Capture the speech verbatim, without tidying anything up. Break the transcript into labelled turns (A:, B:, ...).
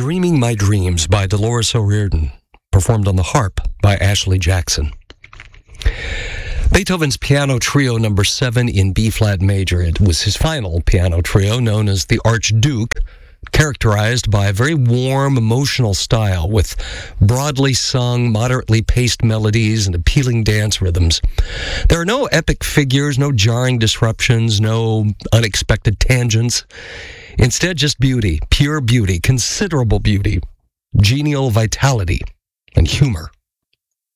A: Dreaming My Dreams by Dolores O'Riordan, performed on the harp by Ashley Jackson. Beethoven's Piano Trio number seven in B-flat major. It was his final piano trio, known as the Archduke, characterized by a very warm, emotional style with broadly sung, moderately paced melodies and appealing dance rhythms. There are no epic figures, no jarring disruptions, no unexpected tangents. Instead, just beauty, pure beauty, considerable beauty, genial vitality, and humor.